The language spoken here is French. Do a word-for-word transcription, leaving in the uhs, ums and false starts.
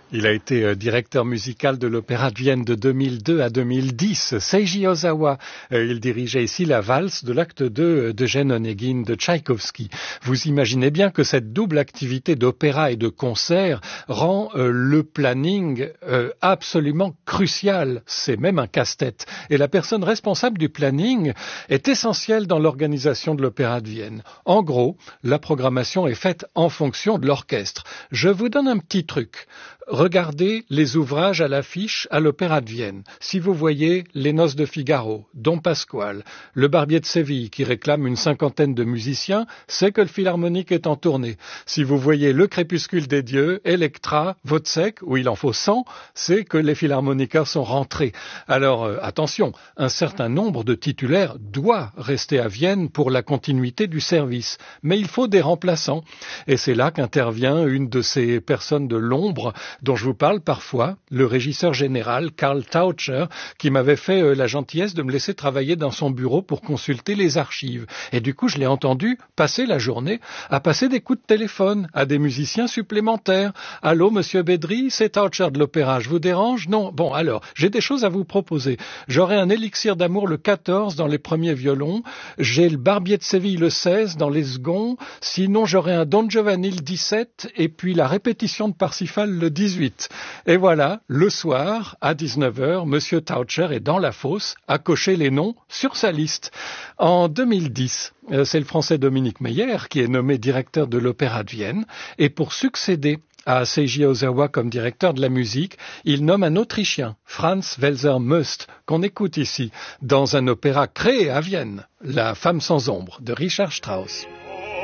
Il a été directeur musical de l'Opéra de Vienne de deux mille deux à deux mille dix. Seiji Ozawa, il dirigeait ici la valse de l'acte deux d'Eugène Onegin de Tchaïkovski. Vous imaginez bien que cette double activité d'opéra et de concert rend euh, le planning euh, absolument crucial. C'est même un casse-tête. Et la personne responsable du planning est essentielle dans l'organisation de l'Opéra de Vienne. En gros, la programmation est faite en fonction de l'orchestre. Je vous donne un petit truc. Regardez les ouvrages à l'affiche à l'Opéra de Vienne. Si vous voyez Les Noces de Figaro, Don Pasquale, Le Barbier de Séville qui réclame une cinquantaine de musiciens, c'est que le Philharmonique est en tournée. Si vous voyez Le Crépuscule des Dieux, Elektra, Wozzeck, où il en faut cent, c'est que les philharmoniqueurs sont rentrés. Alors euh, attention, un certain nombre de titulaires doit rester à Vienne pour la continuité du service. Mais il faut des remplaçants. Et c'est là qu'intervient une de ces personnes de l'ombre dont je vous parle parfois, le régisseur général Karl Taucher, qui m'avait fait euh, la gentillesse de me laisser travailler dans son bureau pour consulter les archives. Et du coup, je l'ai entendu passer la journée à passer des coups de téléphone à des musiciens supplémentaires. « Allô, monsieur Bédry, c'est Taucher de l'Opéra, je vous dérange ?» Non. Bon, alors, j'ai des choses à vous proposer. J'aurai un élixir d'amour le quatorze dans les premiers violons, j'ai le Barbier de Séville le seize dans les seconds, sinon j'aurai un Don Giovanni le dix-sept et puis la répétition de Parsifal le dix-huit. Et voilà, le soir, à dix-neuf heures, monsieur Taucher est dans la fosse à cocher les noms sur sa liste. En deux mille dix, c'est le Français Dominique Meyer qui est nommé directeur de l'Opéra de Vienne. Et pour succéder à Seiji Ozawa comme directeur de la musique, il nomme un Autrichien, Franz Welser Möst, qu'on écoute ici, dans un opéra créé à Vienne, La Femme sans ombre, de Richard Strauss.